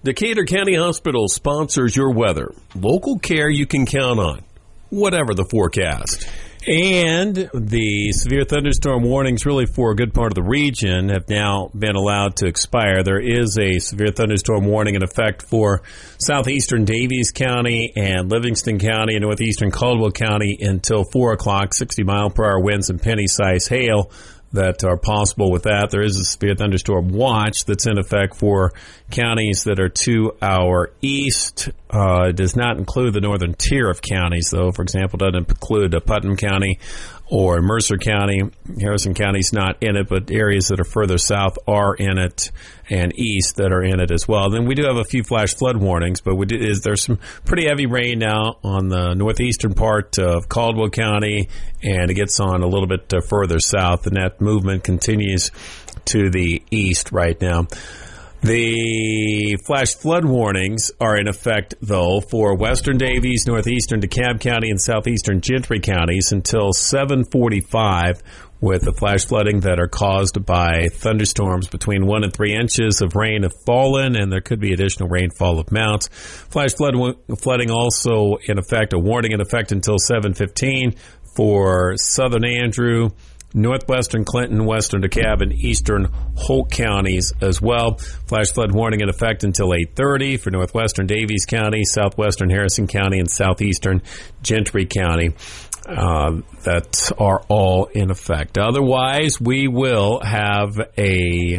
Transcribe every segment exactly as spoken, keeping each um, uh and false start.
Decatur County Hospital sponsors your weather. Local care you can count on, whatever the forecast. And the severe thunderstorm warnings really for a good part of the region have now been allowed to expire. There is a severe thunderstorm warning in effect for southeastern Davies County and Livingston County and northeastern Caldwell County until four o'clock, sixty mile per hour winds and penny-sized hail that are possible with that. There is a severe thunderstorm watch that's in effect for counties that are to our east. Uh, it does not include the northern tier of counties, though. For example, it doesn't include uh, Putnam County or Mercer County. Harrison County's not in it, but areas that are further south are in it, and east that are in it as well. Then we do have a few flash flood warnings, but we do, is there's some pretty heavy rain now on the northeastern part of Caldwell County, and it gets on a little bit uh, further south, and that movement continues to the east right now. The flash flood warnings are in effect, though, for western Davies, northeastern DeKalb County, and southeastern Gentry counties until seven forty-five, with the flash flooding that are caused by thunderstorms between one and three inches of rain have fallen, and there could be additional rainfall of mounts. Flash flood flooding also in effect, a warning in effect until seven fifteen for southern Andrew, northwestern Clinton, western DeKalb, and eastern Holt counties as well. Flash flood warning in effect until eight thirty for northwestern Davies County, southwestern Harrison County, and southeastern Gentry County. Uh, that are all in effect. Otherwise, we will have a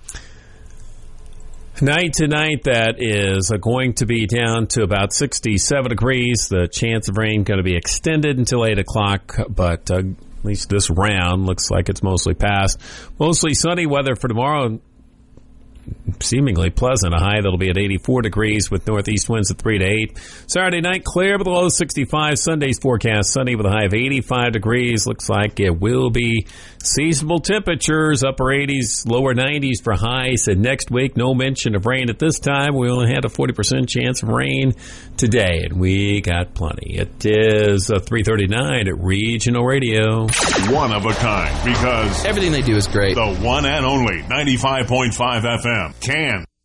night tonight that is going to be down to about sixty-seven degrees. The chance of rain going to be extended until eight o'clock, but uh, at least this round looks like it's mostly past. Mostly sunny weather for tomorrow. Seemingly pleasant. A high that'll be at eighty-four degrees with northeast winds at three to eight. Saturday night, clear with a low sixty-five. Sunday's forecast, sunny with a high of eighty-five degrees. Looks like it will be seasonable temperatures, upper eighties, lower nineties for highs. And next week, no mention of rain at this time. We only had a forty percent chance of rain today, and we got plenty. It is uh, three thirty-nine at Regional Radio. One of a kind, because everything they do is great. The one and only ninety-five point five F M. Can.